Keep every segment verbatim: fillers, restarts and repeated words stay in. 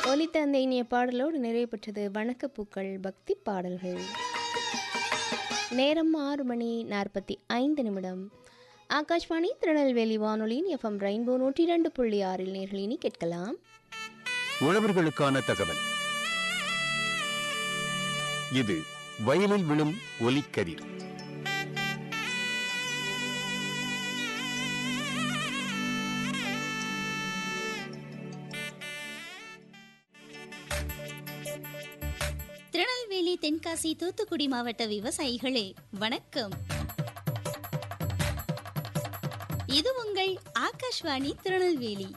ஒலித்த அந்த இனிய பாடலோடு நிறைவு பெற்றது வணக்கப்பூக்கள் பக்தி பாடல்கள். நேரம் ஆறு மணி நாற்பத்தி ஐந்து நிமிடம். ஆகாஷ்வாணி திருநெல்வேலி வானொலியின் எஃப்எம் ரெயின்போ நூற்றி இரண்டு புள்ளி ஆறில் நேர்களினி கேட்கலாம். உழவர்களுக்கான தகவல். இது வயலில் விழும் ஒலிக்கதிர். திருநெல்வேலி, தென்காசி, தூத்துக்குடி மாவட்ட விவசாயிகளே வணக்கம். இது உங்கள் ஆகாஷ்வாணி திருநெல்வேலி.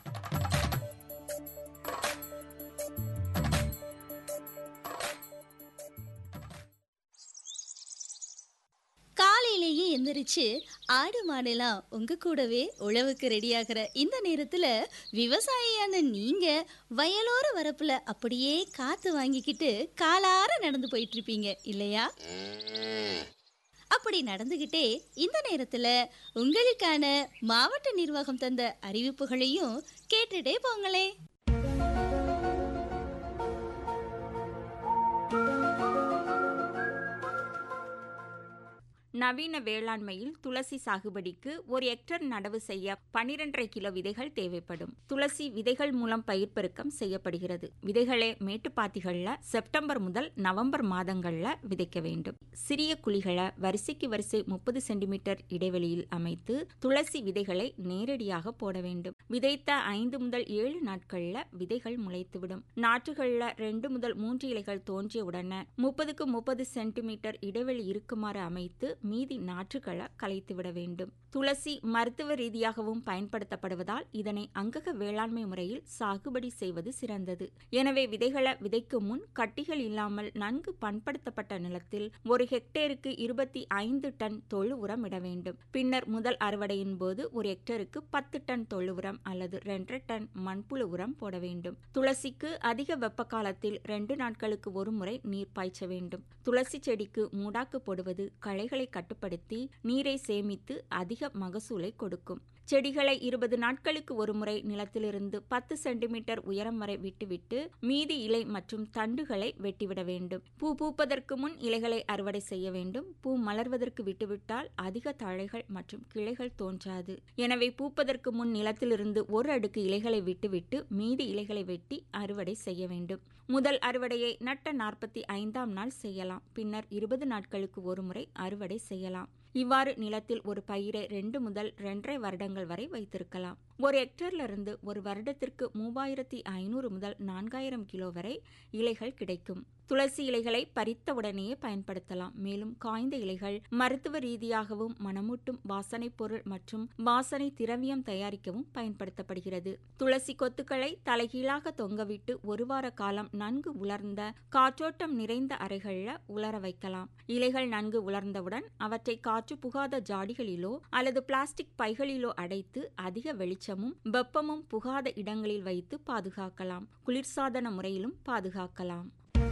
காலையிலேயே எந்திரிச்சு ஆடு மாடெல்லாம் உங்க கூடவே உழவுக்கு ரெடியாகிற இந்த நேரத்துல விவசாயியான நீங்க வயலோர வரப்புல அப்படியே காத்து வாங்கிக்கிட்டு காலார நடந்து போயிட்டு இருப்பீங்க இல்லையா? அப்படி நடந்துகிட்டே இந்த நேரத்துல உங்களுக்கான மாவட்ட நிர்வாகம் தந்த அறிவிப்புகளையும் கேட்டுட்டே போங்களே. நவீன வேளாண்மையில் துளசி சாகுபடிக்கு ஒரு ஹெக்டர் நடவு செய்ய பனிரெண்டரை கிலோ விதைகள் தேவைப்படும். துளசி விதைகள் மூலம் பயிர் பெருக்கம் செய்யப்படுகிறது. விதைகளை மேட்டுப்பாத்திகள்ல செப்டம்பர் முதல் நவம்பர் மாதங்கள்ல விதைக்க வேண்டும். சிறிய குழிகளை வரிசைக்கு வரிசை முப்பது சென்டிமீட்டர் இடைவெளியில் அமைத்து துளசி விதைகளை நேரடியாக போட வேண்டும். விதைத்த ஐந்து முதல் ஏழு நாட்கள்ல விதைகள் முளைத்துவிடும். நாற்றுகள்ல ரெண்டு முதல் மூன்று இலைகள் தோன்றிய உடனே முப்பதுக்கு முப்பது சென்டிமீட்டர் இடைவெளி இருக்குமாறு அமைத்து மீதி நாற்றுகளை களைத்துவிட வேண்டும். துளசி மருத்துவ ரீதியாகவும் பயன்படுத்தப்படுவதால் இதனை அங்கக வேளாண்மை முறையில் சாகுபடி செய்வது சிறந்தது. எனவே விதைகளை விதைக்கும் முன் கட்டிகள் இல்லாமல் நன்கு பண்படுத்தப்பட்ட நிலத்தில் ஒரு ஹெக்டேருக்கு இருபத்தி ஐந்து டன் தொழு உரம் இட வேண்டும். பின்னர் முதல் அறுவடையின் போது ஒரு ஹெக்டேருக்கு பத்து டன் தொழு உரம் அல்லது ரெண்டரை டன் மண்புழு உரம் போட வேண்டும். துளசிக்கு அதிக வெப்ப காலத்தில் ரெண்டு நாட்களுக்கு ஒரு முறை நீர் பாய்ச்ச வேண்டும். துளசி செடிக்கு மூடாக்கு போடுவது களைகளை கட்டுப்படுத்தி நீரை சேமித்து அதிக மகசூலை கொடுக்கும். செடிகளை இருபது நாட்களுக்கு ஒரு முறை நிலத்திலிருந்து பத்து சென்டிமீட்டர் உயரம் வரை விட்டுவிட்டு மீதி இலை மற்றும் தண்டுகளை வெட்டிவிட வேண்டும். பூ பூப்பதற்கு முன் இலைகளை அறுவடை செய்ய வேண்டும். பூ மலர்வதற்கு விட்டுவிட்டால் அதிக தழைகள் மற்றும் கிளைகள் தோன்றாது. எனவே பூப்பதற்கு முன் நிலத்திலிருந்து ஒரு அடுக்கு இலைகளை விட்டுவிட்டு மீதி இலைகளை வெட்டி அறுவடை செய்ய வேண்டும். முதல் அறுவடையை நட்ட நாற்பத்தி ஐந்தாம் நாள் செய்யலாம். பின்னர் இருபது நாட்களுக்கு ஒரு முறை அறுவடை செய்யலாம். இவ்வாறு நிலத்தில் ஒரு பயிரை ரெண்டு முதல் ரெண்டரை வருடங்கள் வரை வைத்திருக்கலாம். ஒரு ஹெக்டர்ல இருந்து ஒரு வருடத்திற்கு மூவாயிரத்தி ஐநூறு முதல் நான்காயிரம் கிலோ வரை இலைகள் கிடைக்கும். துளசி இலைகளை பறித்த உடனேயே பயன்படுத்தலாம். மேலும் காய்ந்த இலைகள் மருத்துவ ரீதியாகவும் மணமூட்டும் வாசனை பொருள் மற்றும் வாசனை திரவியம் தயாரிக்கவும் பயன்படுத்தப்படுகிறது. துளசி கொத்துக்களை தலைகீழாக தொங்கவிட்டு ஒரு வார காலம் நன்கு உலர்ந்த காற்றோட்டம் நிறைந்த அறைகள்ல உலர வைக்கலாம். இலைகள் நன்கு உலர்ந்தவுடன் அவற்றை காற்று புகாத ஜாடிகளிலோ அல்லது பிளாஸ்டிக் பைகளிலோ அடைத்து அதிக வெளிச்சமும் வெப்பமும் புகாத இடங்களில் வைத்து பாதுகாக்கலாம். குளிர்சாதன முறையிலும் பாதுகாக்கலாம்.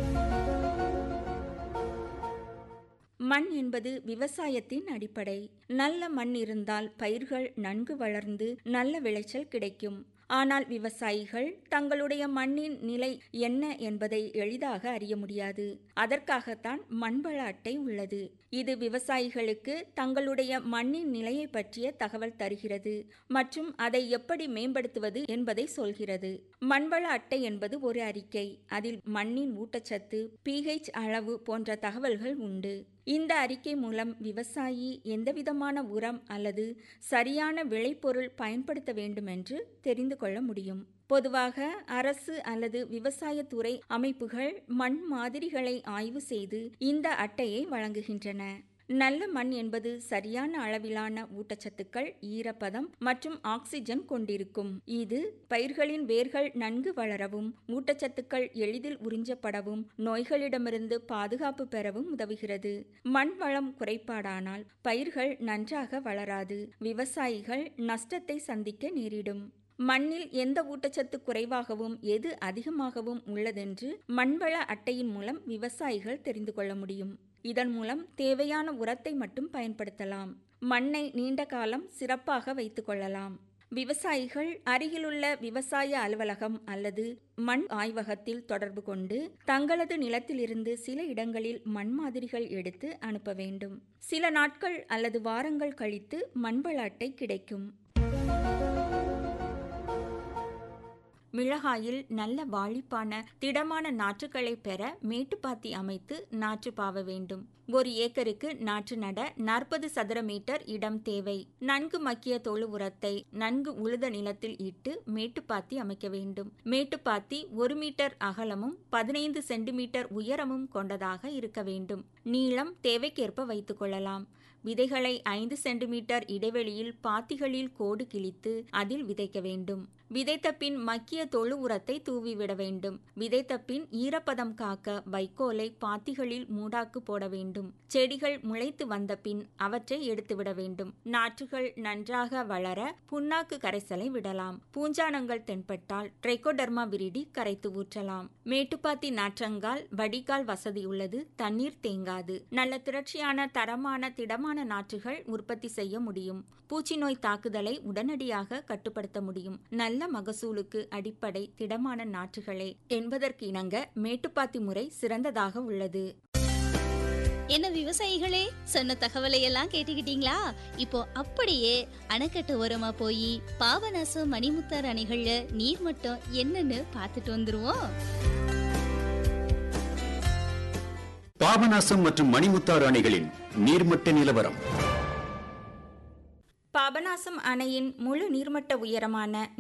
மண் என்பது விவசாயத்தின் அடிப்படை. நல்ல மண் இருந்தால் பயிர்கள் நன்கு வளர்ந்து நல்ல விளைச்சல் கிடைக்கும். ஆனால் விவசாயிகள் தங்களுடைய மண்ணின் நிலை என்ன என்பதை எளிதாக அறிய முடியாது. அதற்காகத்தான் மண்வள அட்டை உள்ளது. இது விவசாயிகளுக்கு தங்களுடைய மண்ணின் நிலையை பற்றிய தகவல் தருகிறது மற்றும் அதை எப்படி மேம்படுத்துவது என்பதை சொல்கிறது. மண்வள அட்டை என்பது ஒரு அறிக்கை. அதில் மண்ணின் ஊட்டச்சத்து, பிஹெச் அளவு போன்ற தகவல்கள் உண்டு. இந்த அறிக்கை மூலம் விவசாயி எந்தவிதமான உரம் அல்லது சரியான விளைபொருள் பயன்படுத்த வேண்டும் என்று தெரிந்து கொள்ள முடியும். பொதுவாக அரசு அல்லது விவசாயத்துறை அமைப்புகள் மண் மாதிரிகளை ஆய்வு செய்து இந்த அட்டையை வழங்குகின்றன. நல்ல மண் என்பது சரியான அளவிலான ஊட்டச்சத்துக்கள், ஈரப்பதம் மற்றும் ஆக்சிஜன் கொண்டிருக்கும். இது பயிர்களின் வேர்கள் நன்கு வளரவும் ஊட்டச்சத்துக்கள் எளிதில் உறிஞ்சப்படவும் நோய்களிடமிருந்து பாதுகாப்பு பெறவும் உதவுகிறது. மண் வளம் குறைபாடானால் பயிர்கள் நன்றாக வளராது. விவசாயிகள் நஷ்டத்தை சந்திக்க நேரிடும். மண்ணில் எந்த ஊட்டச்சத்து குறைவாகவும் எது அதிகமாகவும் உள்ளதென்று மண்வள அட்டையின் மூலம் விவசாயிகள் தெரிந்து கொள்ள முடியும். இதன் மூலம் தேவையான உரத்தை மட்டும் பயன்படுத்தலாம். மண்ணை நீண்ட காலம் சிறப்பாக வைத்துக் கொள்ளலாம். விவசாயிகள் அருகிலுள்ள விவசாய அலுவலகம் அல்லது மண் ஆய்வகத்தில் தொடர்பு கொண்டு தங்களது நிலத்திலிருந்து சில இடங்களில் மண் மாதிரிகள் எடுத்து அனுப்ப வேண்டும். சில நாட்கள் அல்லது வாரங்கள் கழித்து மண்வள அட்டை கிடைக்கும். மிளகாயில் நல்ல வாளிப்பான திடமான நாற்றுகளை பெற மேட்டுப்பாத்தி அமைத்து நாற்று பாவ வேண்டும். ஒரு ஏக்கருக்கு நாற்று நட நாற்பது சதுர மீட்டர் இடம் தேவை. நன்கு மக்கிய தொழு உரத்தை நன்கு உழுத நிலத்தில் இட்டு மேட்டுப்பாத்தி அமைக்க வேண்டும். மேட்டுப்பாத்தி ஒரு மீட்டர் அகலமும் பதினைந்து சென்டிமீட்டர் உயரமும் கொண்டதாக இருக்க வேண்டும். நீளம் தேவைக்கேற்ப வைத்துக் கொள்ளலாம். விதைகளை ஐந்து சென்டிமீட்டர் இடைவெளியில் பாத்திகளில் கோடு கிழித்து அதில் விதைக்க வேண்டும். விதைத்த பின் மக்கிய தொழு உரத்தை தூவிவிட வேண்டும். விதைத்த பின் ஈரப்பதம் காக்க வைக்கோலை பாத்திகளில் மூடாக்கு போட வேண்டும். செடிகள் முளைத்து வந்த பின் அவற்றை எடுத்துவிட வேண்டும். நாற்றுகள் நன்றாக வளர புண்ணாக்கு கரைசலை விடலாம். பூஞ்சானங்கள் தென்பட்டால் ட்ரைகோடர்மா விரிடி கரைத்து ஊற்றலாம். மேட்டுப்பாத்தி நாற்றங்கால் வடிகால் வசதி உள்ளது. தண்ணீர் தேங்காது. நல்ல திரட்சியான தரமான திடமான நாற்றுகள் உற்பத்தி செய்ய முடியும். பூச்சி நோய் தாக்குதலை உடனடியாக கட்டுப்படுத்த முடியும். நல்ல மகசூலுக்கு அடிப்படை திடமான நாற்றுகளே என்பதற்கு இணங்க மேட்டுப்பாத்தி முறை சிறந்ததாக உள்ளது. என்ன விவசாயிகளே, சொன்ன தகவலை எல்லாம் கேட்டுக்கிட்டீங்களா? இப்போ அப்படியே அணைக்கட்டு ஓரமா போய் பாபநாசம் மணிமுத்தாறு அணைகள்ல நீர் மட்டம் என்னன்னு பார்த்துட்டு வந்துருவோம். பாபநாசம் மற்றும் மணிமுத்தாறு அணைகளின் நீர்மட்ட நிலவரம். பாபநாசம் அணையின் முழு நீர்மட்ட உயரமான